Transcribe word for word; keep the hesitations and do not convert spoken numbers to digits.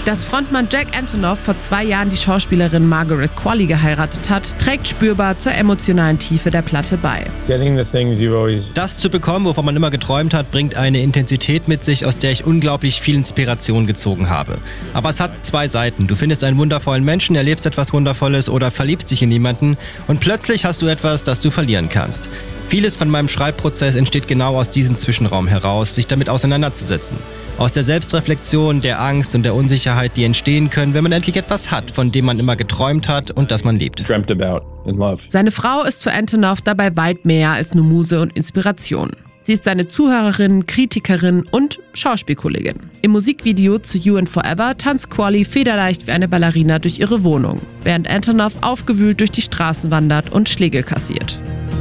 Dass Frontmann Jack Antonoff vor zwei Jahren die Schauspielerin Margaret Qualley geheiratet hat, trägt spürbar zur emotionalen Tiefe der Platte bei. Das zu bekommen, wovon man immer geträumt hat, bringt eine Intensität mit sich, aus der ich unglaublich viel Inspiration gezogen habe. Aber es hat zwei Seiten. Du findest einen wundervollen Menschen, erlebst etwas Wundervolles oder verliebst dich in jemanden und plötzlich hast du etwas, das du verlieren kannst. Vieles von meinem Schreibprozess entsteht genau aus diesem Zwischenraum heraus, sich damit auseinanderzusetzen. Aus der Selbstreflexion, der Angst und der Unsicherheit, die entstehen können, wenn man endlich etwas hat, von dem man immer geträumt hat und das man liebt. Seine Frau ist für Antonoff dabei weit mehr als nur Muse und Inspiration. Sie ist seine Zuhörerin, Kritikerin und Schauspielkollegin. Im Musikvideo zu You and Forever tanzt Qualley federleicht wie eine Ballerina durch ihre Wohnung, während Antonoff aufgewühlt durch die Straßen wandert und Schläge kassiert.